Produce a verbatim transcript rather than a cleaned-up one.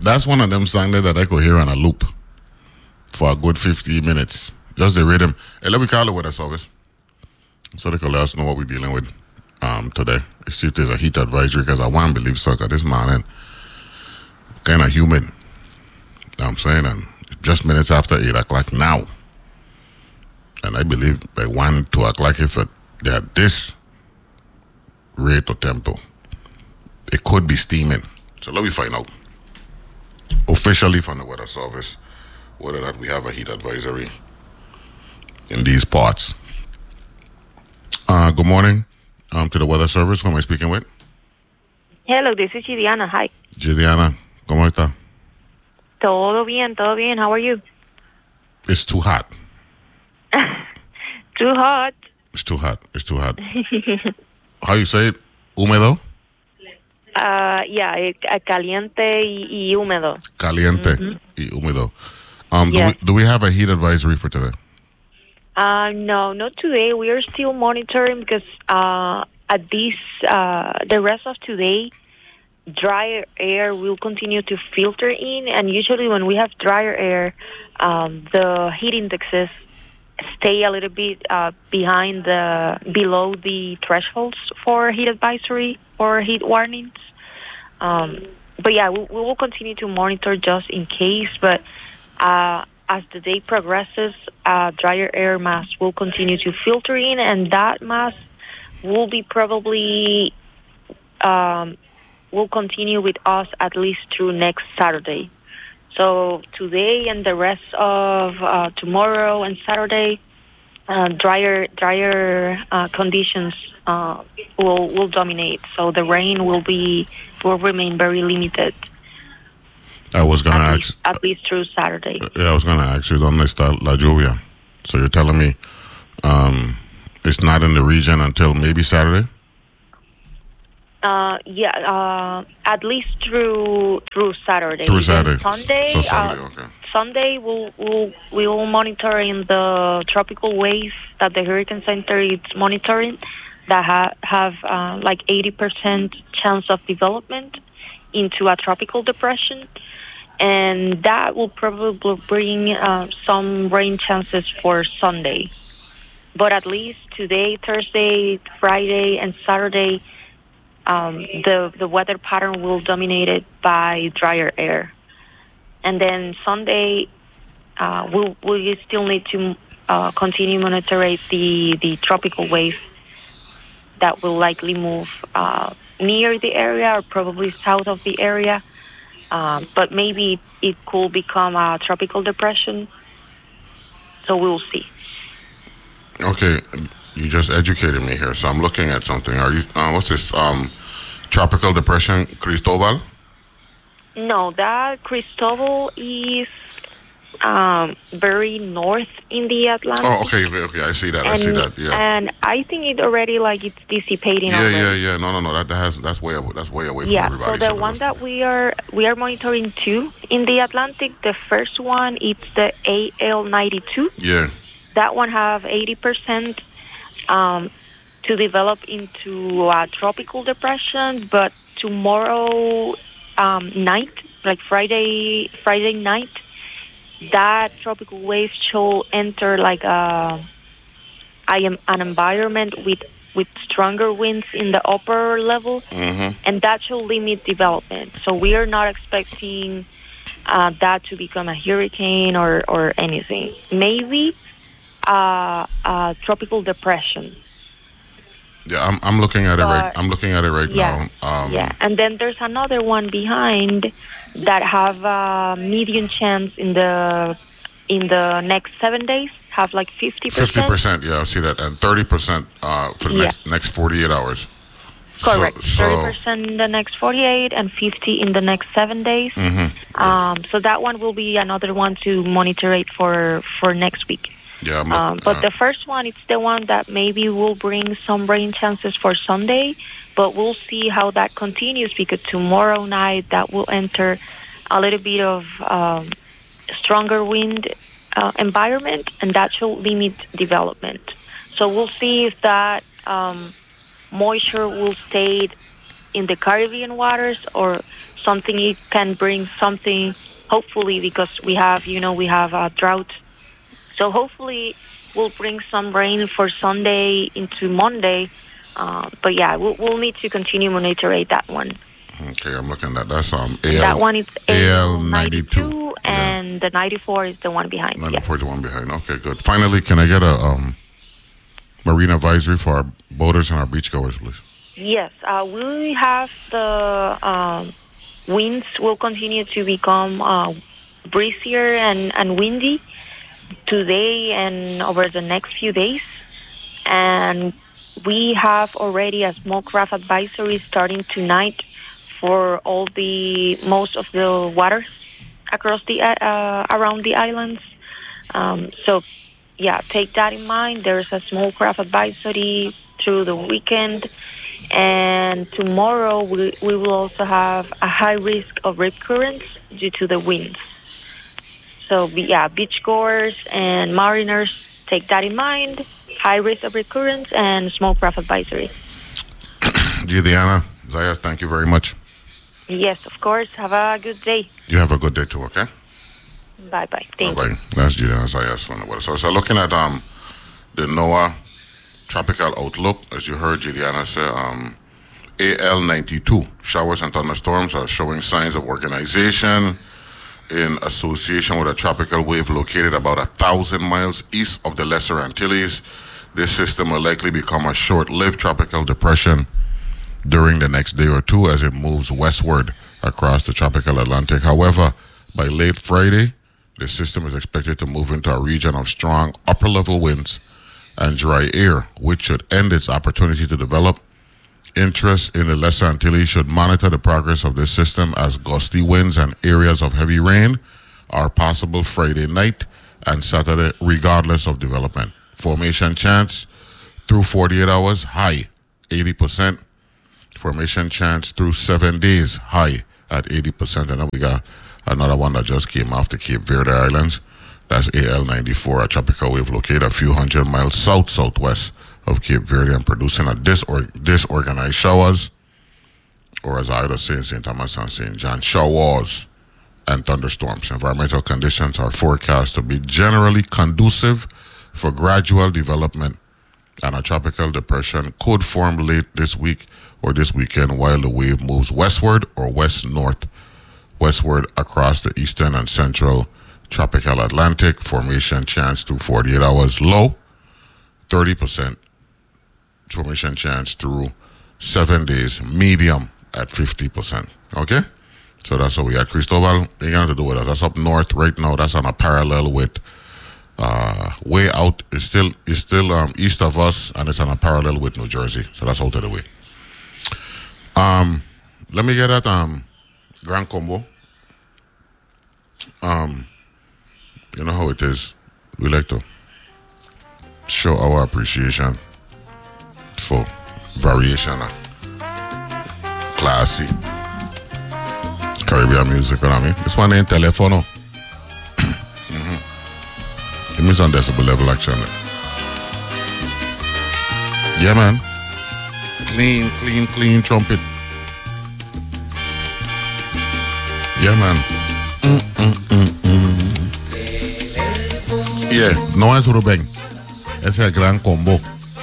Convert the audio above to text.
that's one of them songs that I could hear on a loop for a good fifteen minutes. Just the rhythm. Hey, let me call the weather service so they can let us know what we're dealing with um, today. See if there's a heat advisory, because I want to believe so, because this morning kind of humid. You know what I'm saying? And just minutes after eight o'clock now. And I believe by one, two o'clock, if it, they had this rate or tempo, it could be steaming. So let me find out officially from the weather service whether or not we have a heat advisory in these parts. Uh, good morning um, to the weather service. Who am I speaking with? Hello, this is Gidiana. Hi. Gidiana, ¿cómo está? Todo bien, todo bien. How are you? It's too hot. Too hot. It's too hot. It's too hot. How you say it? Húmedo? Uh, yeah, eh, caliente y, y húmedo. Caliente mm-hmm. y húmedo. Um, yes. do, we, do we have a heat advisory for today? Uh, no, not today. We are still monitoring because uh, at this, uh, the rest of today, drier air will continue to filter in. And usually when we have drier air, um, the heat indexes stay a little bit uh, behind the below the thresholds for heat advisory or heat warnings. Um, but yeah, we, we will continue to monitor just in case. But uh, as the day progresses, uh, drier air mass will continue to filter in, and that mass will be probably um, will continue with us at least through next Saturday. So today and the rest of uh, tomorrow and Saturday, uh, drier drier uh, conditions uh, will will dominate. So the rain will be will remain very limited. I was gonna at ask least, at least through Saturday. Yeah, I was gonna ask you, ¿dónde está la lluvia? So you're telling me um, it's not in the region until maybe Saturday? Uh, yeah, uh, at least through through Saturday. Through Saturday. Sunday, so Sunday, uh, okay. Sunday we'll, we'll we will monitor in the tropical wave that the Hurricane Center is monitoring that ha- have uh, like eighty percent chance of development into a tropical depression, and that will probably bring uh, some rain chances for Sunday. But at least today, Thursday, Friday, and Saturday, Um, the the weather pattern will dominate it by drier air, and then Sunday uh, we'll we still need to uh, continue monitoring the the tropical wave that will likely move uh, near the area or probably south of the area, um, but maybe it could become a tropical depression. So we'll see. Okay. You just educated me here, so I'm looking at something. Are you? Uh, what's this? Um, tropical depression, Cristobal? No, that Cristobal is um, very north in the Atlantic. Oh, okay, okay, okay. I see that. And, I see that. Yeah. And I think it already like it's dissipating. Yeah, already. yeah, yeah. No, no, no. That, that has that's way away, that's way away from yeah, everybody. so the so one that we are we are monitoring too in the Atlantic. The first one, it's the A L ninety-two. Yeah. That one have eighty percent. Um, to develop into a tropical depression, but tomorrow um, night, like Friday, Friday night, that tropical wave should enter like a, I am an environment with with stronger winds in the upper level, mm-hmm. and that should limit development. So we are not expecting uh, that to become a hurricane or or anything. Maybe uh, a tropical depression. Yeah, I'm I'm looking at it but, right. I'm looking at it right yeah, now. Um, yeah, and then there's another one behind that have a medium chance in the in the next seven days. Have like fifty percent. Fifty percent, yeah, I see that, and thirty percent uh, for the yeah. next next forty-eight hours. Correct. So, so, thirty percent in the next forty-eight and fifty in the next seven days. Mm-hmm. Um, so that one will be another one to monitor it for for next week. Yeah, I'm um, look, but uh, the first one, it's the one that maybe will bring some rain chances for Sunday, but we'll see how that continues because tomorrow night that will enter a little bit of um, stronger wind uh, environment, and that should limit development. So we'll see if that um, moisture will stay in the Caribbean waters, or something it can bring something, hopefully, because we have, you know, we have a drought. So hopefully we'll bring some rain for Sunday into Monday. Uh, but yeah, we'll, we'll need to continue monitoring that one. Okay, I'm looking at that's um A L, that one is A A L L ninety-two, and yeah. the ninety-four is the one behind. ninety-four yeah. is the one behind. Okay, good. Finally, can I get a um marine advisory for our boaters and our beachgoers, please? Yes, uh, we have the um, winds will continue to become uh, breezier and, and windy today and over the next few days. And we have already a small craft advisory starting tonight for all the most of the waters across the uh, around the islands. Um, so, yeah, take that in mind. There's a small craft advisory through the weekend, and tomorrow we we will also have a high risk of rip currents due to the winds. So, yeah, beachgoers and mariners, take that in mind. High risk of recurrence and small craft advisory. Juliana, Zayas, thank you very much. Yes, of course. Have a good day. You have a good day too, okay? Bye-bye. Thank Bye-bye. you. That's Juliana Zayas from the weather. So, so looking at um the NOAA tropical outlook, as you heard Juliana say, um, A L ninety-two, showers and thunderstorms are showing signs of organization in association with a tropical wave located about a thousand miles east of the Lesser Antilles. This system will likely become a short-lived tropical depression during the next day or two as it moves westward across the tropical Atlantic. However, by late Friday, the system is expected to move into a region of strong upper-level winds and dry air, which should end its opportunity to develop. Interest in the Lesser Antilles should monitor the progress of this system, as gusty winds and areas of heavy rain are possible Friday night and Saturday, regardless of development. Formation chance through forty-eight hours, high, eighty percent. Formation chance through seven days, high at eighty percent. And then we got another one that just came off the Cape Verde Islands. That's A L ninety-four, a tropical wave located a few hundred miles south-southwest of Cape Verde and producing a disor- disorganized showers, or as I would say in Saint Thomas and Saint John, showers and thunderstorms. Environmental conditions are forecast to be generally conducive for gradual development, and a tropical depression could form late this week or this weekend while the wave moves westward or west-north westward across the eastern and central tropical Atlantic. Formation chance through forty-eight hours, low, thirty percent. Formation chance through seven days, medium at fifty percent. Okay? So that's what we had. Cristobal, they got to do with us. That's up north right now. That's on a parallel with uh, way out. It's still it's still um, east of us, and it's on a parallel with New Jersey. So that's out of the way. Um, let me get at um, Grand Combo. Um, you know how it is. We like to show our appreciation for variation, classy Caribbean music, you know what I mean? This one ain't telefono. mm-hmm. Give me some decibel level action. Yeah, man. Clean, clean, clean trumpet. Yeah, man. Mm-mm-mm-mm. Yeah, no es Rubén. Es el Gran Combo.